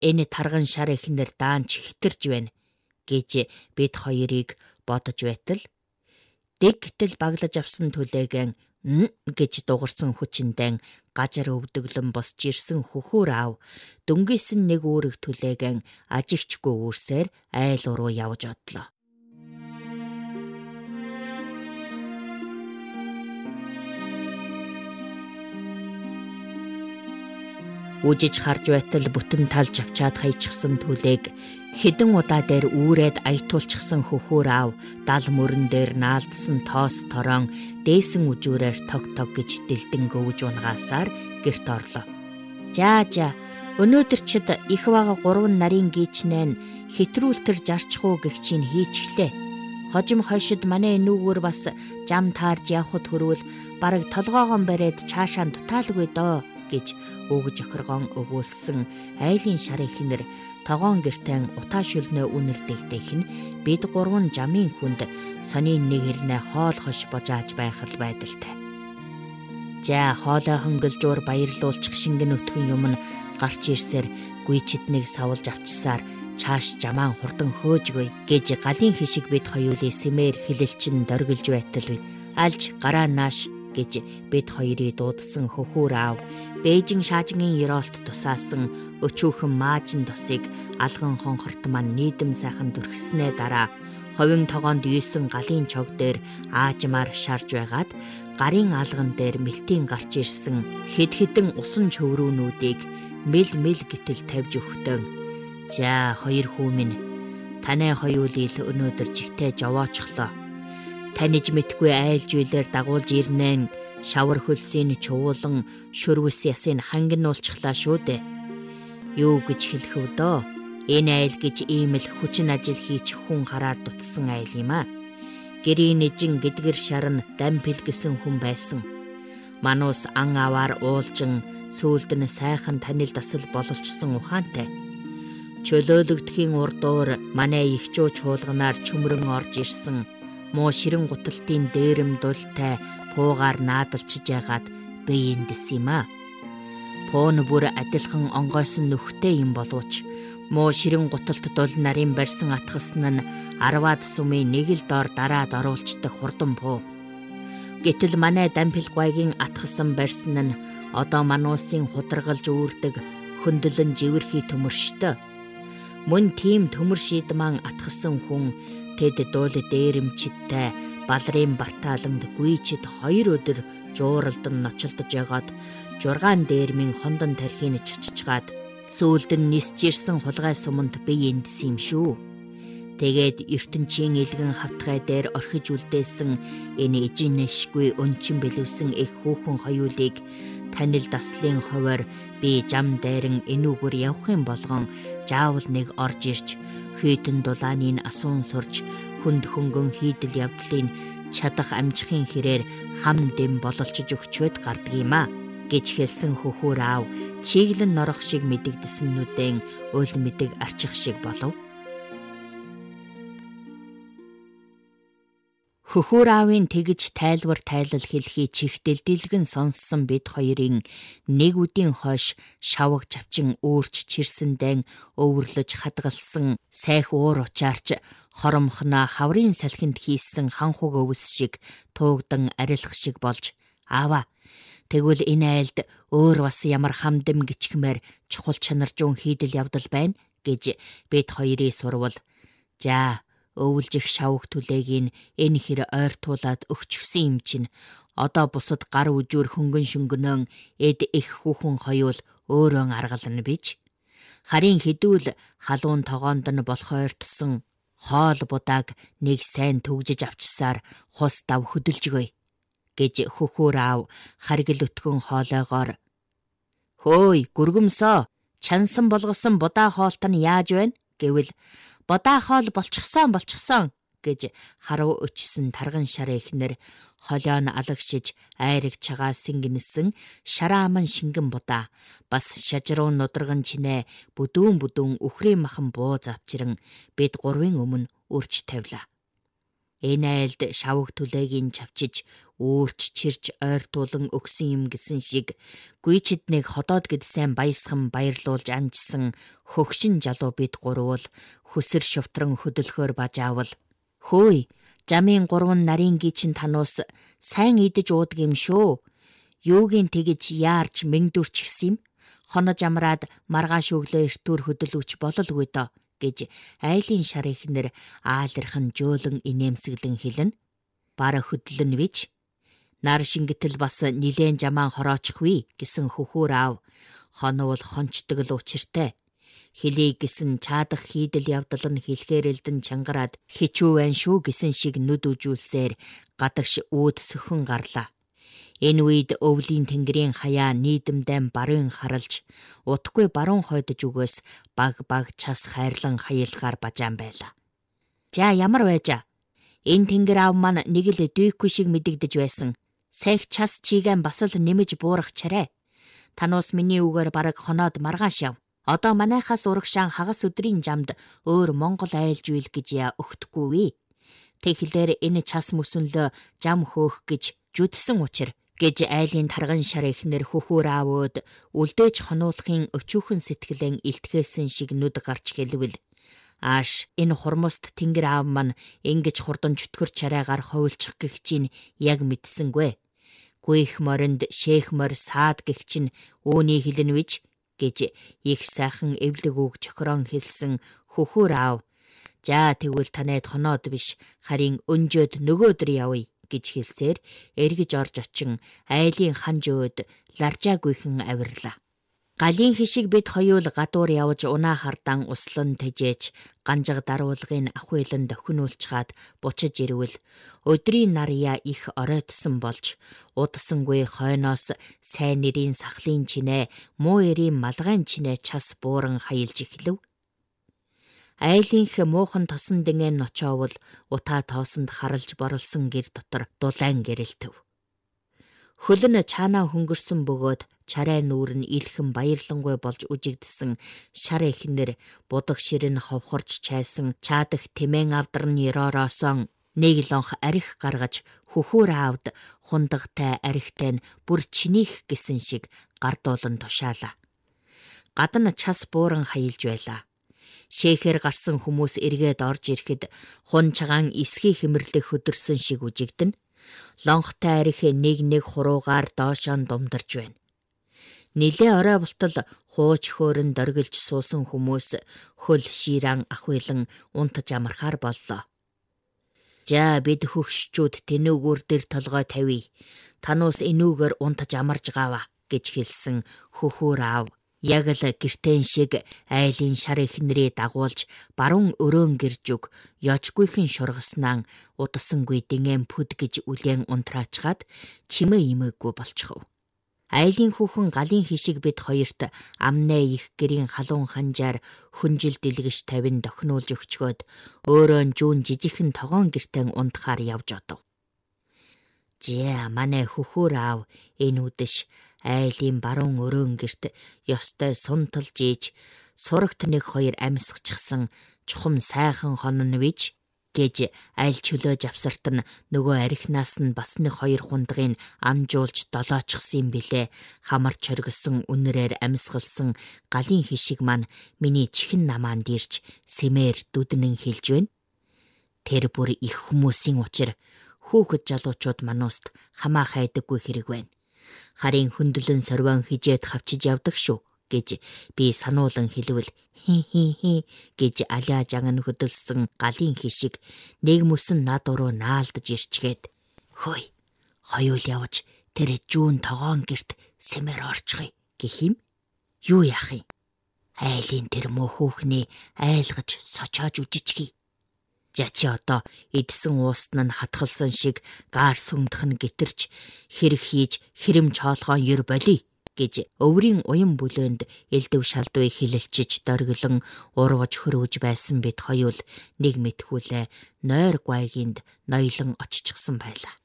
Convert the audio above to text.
Энэ тарган шар эхнэр даанч хитэрж байна гэж бид хоёрыг бодож байтал дэг гэтэл баглаж авсан түлээгэн гэж дугарсан хүчиндэн гажар өвдөглөн босч ирсэн хөхөр аав дүнгийсэн нэг үүрэг түлээгэн ажигчгүй үүрсээр айл руу явж одлоо. Үжиж харж байтал бүтэн талж авчаад хаячихсан түлээг хэдэн удаа дээр үүрээд аятуулчихсан хөхөр аав дал мөрөн дээр наалдсан тоос торон дээсэн үжүүрээр тог гэж дэлдэн гөвж унгаасаар гэрт орлоо. За өнөөдөр чид их бага 3 нарийн гීчнэн хэтрүүлтэр жарчихуу гэх чинь хийчихлээ. Хожим хойшид манай энүүгээр бас жам таарж явхад хөрвөл бараг толгоогон бариад цаашаа дутаалгүй доо гэж өгж охиргон өгүүлсэн айлын шар ихнэр тогоон гертэн утаа шүлнээ үнэрдэгдэх нь бид 3 жамын хүнд сонин нэг хэрнээ хоол хош божааж байх л байдалтай. За хоолой хөнгөлжуур баярлуулчих шингэн өтгөн юм нь гарч ирсээр гүйчид нэг савлж авчсаар чааш жамаан хурдан хөөжгөй гэж галын хишиг бид хоёулын сэмээр хилэлчин дөргилж байтал альж гараа нааш гэж бид хоёрыг дуудсан хөхөр аав Бээжин шаажгийн ёроолт тусаасан өчүүхэн маажин тосыг алган хонхорт маань нийдэм сайхан дүрхснээ дараа ховин тогоонд юусэн галын чог дээр аажмаар шарж байгаад гарын алган дээр мэлтийн гарч ирсэн хэд хэдэн усан чөврүүнүүдийг мэл гэтэл тавьж өгтөн. За хоёр хүү минь танай хоёулыг өнөөдөр жигтэй жовоочглоо. Таниж мэдгүй айлж үйлээр дагуулж ирнэн шавар хөлсийн чуулан шөрвөс ясыг хангинуулчихлаа шүү дээ. Юу гэж хэлэх вэ дөө? Энэ айл гэж ийм л хүчин ажил хийч хүн хараар дутсан айл юм аа. Гэрийн нэжин гэдгэр шарн дампилгэсэн хүн байсан. Манус ан аваар уулжин сүүлд нь сайхан танил дасал бололчсон ухаантай. Чөлөөлөгдөхийн урдуур манай ихчүү чуулганаар чөмрөн орж ирсэн. Муу ширэн гуталтын дээрэм дултай пуугаар наадалчж ягаад би эндс юм аа. Пуун бүр адилхан онгойсон нөхтэй юм боловч муу ширэн гуталт дул нарын барьсан атгасан нь 10-аад сумын нэг л доор дараад оруулцдаг хурдан пуу. Гэтэл манай дампилгойгийн атгасан барьсан нь одоо мануусын хударгалж үүрдэг хөндлөн живэрхий төмөрштэй. Мөн тийм төмөр шийдман атгасан хүн тэд дуул дээрэмчидтэй балрын бартааланд гүйчид 2 өдөр жууралдан ночлдож ягаад 6 дээрмийн хондон тархины чиччгаад сүүлд нь нисчирсэн хулгай суманд би эндс юм шүү. Тэгээд ертөнчийн илгэн хавтгай дээр орхиж үлдээсэн энэ ижинэшгүй өнчин бэлвсэн их хүүхэн хоёулыг танил даслын ховор би жам дайран энүүгээр явахын болгон заавал нэг орж ирж хүйтэн дулаанын асуун сурж хүнд хөнгөн хийдэл явдлын чадах амжихын хэрээр хам дэм бололчж өгчөөд гардаг юм а гэж хэлсэн хөхөр аав чиглэн норох шиг мэдэгдэсэн нүдэн өл мэдэг арчих шиг болов. Хөхөр аавын тэгж тайлбар тайлал хэлхий чихтэл дэлгэн сонссон бид хоёрын нэг үдийн хойш шавг чавчин өөрч чирсэндэн өвөрлөж хадгалсан сайх уур учаарч хоромхноо хаврын салхинд хийсэн ханхуг өвс шиг туугдан арилах шиг болж аава тэгвэл энэ айлд өөр бас ямар хамдэм гिचгмээр чухал чанаржуун хийдэл явдал байна гэж бид хоёрыг сурвал за өвлжих шавх түлэгийг энэ хэр ойртуулаад өгчихсөн юм чинь одоо бусад гар үжүүр хөнгөн шөнгөнөн эд их хүүхэн хоёул өөрөө аргална бич харин хідүүл халуун тогоонд нь болох ойртсон хоол будааг нэг сайн төгжиж авчсаар хус дав хөдөлжгөй гэж хөхөр аав харгил өтгөн хоолойгоор хөөй гүргэмсөө чансан болгосон будаа хоолт нь яаж байна гэвэл бодаа хоол болчихсон гэж харуу өчсөн тарган шар ихнэр холион алагшиж айраг чагаа сингэнсэн шарааман шингэн будаа бас шажруу нудраган чинээ бүдүүн үхрийн махан буу завчран бид 3-ын өмнө өрч тавьлаа. Энэ айлд шаваг түлэгийн чавчиж өөрч чирч ойртуулан өгсөн юм гэсэн шиг гүйчид нэг ходоод гэдсэн баясхан баярлуулж анжсан хөгшин жалуу бид гурвал хөсөр шувтран хөдөлгөөр бажаавал хөөе жамын 3 нарийн гичин тануус сайн идэж уудаг юм шүү. Юугийн тэгж яарч мэнгдүрч гисэн юм. Хонож амраад маргааш өглөө эртүр хөдөлгөч бололгүй доо гэж айлын шар ихнэр аалирхан жөөлөн инээмсэглэн хэлнэ. Бара хөдлөн вич. Нар шингэтэл бас нилээн жамаан хороочихвээ гэсэн хөхүүр аав. Хонвол хончдөг л учиртай. Хэлийг гисэн чаадах хийдэл явдал нь хэлхээрэлдэн чангараад хичүү байна шүү гэсэн шиг нүд үжүүлсээр гадагш үүд сөхөн гарлаа. Энэ үед өвлийн тэнгэрийн хаяа нийдэмдэн баруун харалж, утгагүй баруун хойдож өгөөс баг час хайрлан хаялгаар бажаан байла. За ямар байжаа? Энэ тэнгэр аав маань нэг л дүйхгүй шиг мэдэгдэж байсан. Сэх час чигэн бас л нэмэж буурах чарэ. Тануус миний үгээр бараг хоноод маргааш яв. Одоо манайхаас урагшаан хагас өдрийн жамд өөр Монгол айлж үйл гэж өгтөхгүй вэ? Тэгэхлээр энэ час мөсөнлөө жам хөөх гэж жүдсэн учир гэж айлын тарган шар ихнэр хөхүүр аавууд үлдээж хонуулахын өчүүхэн сэтгэлэн илтгээсэн шиг нүд гарч хэлвэл ааш энэ хурмуст тэнгэр аав маань ингэж хурдан чөтгөр чарайгаар ховлчих гэх чинь яг мэдсэнгүй. Гүйх моринд шээх морь саад гэх чинь үүний хэлэн вич гэж их сайхан эвлэг үг чохрон хэлсэн хөхүүр аав. За тэгвэл танайд хоноод биш харин өнжөөд нөгөөдөр явъя гэж хэлсээр эргэж орж очин айлын ханжөөд ларжаагүйхэн авирлаа. Галын хишиг бид хоёул гадуур явж унаа хардан услан тэжээж ганжиг даруулгын ахуйлан дохинуулчгаад бучиж ирвэл өдрийн нарья их оройтсон болж удасангүй хойноос сайн нэрийн сахлын чинээ муу эрийн малгайн чинээ час бууран хаялж эхлэв. Айлынх муухан тосон дэнгэн ночоовол утаа тоосонд харалж борлсон гэр дотор дулаан гэрэлтэв. Хөлн чаанаа хөнгөрсөн бөгөөд чарай нүүр нь илхэн баярлангүй болж үжигдсэн шар ихнэр будаг ширэн ховхорч чайсан чаадах тэмээн авдарны ёроороосон нэг лонх арх гаргаж хөхүүр аавд хундагтай архтай нь бүр чинийх гэсэн шиг гардуулан тушаалаа. Гадна час бууран хаялж байлаа. Шээхээр гарсан хүмүүс эргээд орж ирэхэд хун чагаан эсхий хэмэрлэх хөдөрсөн шиг үжигдэн. Лонхтой арх нэг хуруугаар доошон думдарч байна. Нилээ орой болтол хууч хөөрөн дөргилж суусан хүмүүс хөл ширан ахуйлан унтаж амархаар боллоо. За бид хөгшчүүд тэнүүгүүр дээр толгой тавья. Тануус энүүгээр унтаж амарж гава гэж хэлсэн хөхүүр аав. Яг л гэртэн шиг айлын шар ихнэрээ дагуулж баруун өрөөн гэржүг ёжгүйхэн шургаснаа удасангүй дэнгэн пүд гэж үлэн унтраачгаад чимээ имээгүй болчихов. Айлын хүүхэн галын хишиг бид хоёрт амнаа их гэрийн халуун ханжаар хүнжил дэлгэж тавин дохинуулж өгчгөөд өөрөө жүүн жижигхэн тогоон гэртэн унтахаар явж одов. Жээ манай хөхүүр аав энэ үдэш айлын баруун өрөөн гэрт ёстой сунталж ийж сурагт нэг хоёр амьсгачихсан чухам сайхан хонон вич гэж айл чөлөө завсарт нь нөгөө архинаас нь бас нэг хоёр хундгын амжуулж долоочихсан юм билээ. Хамар чоргисон үнэрээр амьсгалсан галын хишиг маань миний чихэн намаанд ирж сэмээр дүднэн хэлж байна. Тэр бүр их хүмүүсийн учир хүүхэд залуучууд манууст хамаа хайдаггүй хэрэг байна. Харин хөндлөн сорвон хижээд хавчиж явдаг шүү гэж би сануулан хэлвэл хи гэж алиа жанган хөдөлсөн галын хишиг нэг мөсөн над уруу наалдаж ирчгээд хөөе хоёул явж тэр жүүн тогоон герт сэмэр орчихъя гэх юм. Юу яах юм? Айлын тэр муу хүүхний айлгаж сочоож үжичгий. Жачи одоо эдсэн уусн нь хатгалсан шиг гаар сүмдэх нь гитэрч хэрэг хийж хэрэм чоолгоон ер болий гэж өврийн уян бүлөөнд элдэв шалдвыг хилэлчиж дөргөлөн урвж хөрвж байсан бид хоёул нэг мэдхүүлээ нойр гуайгинд ноёлон оччихсан байлаа.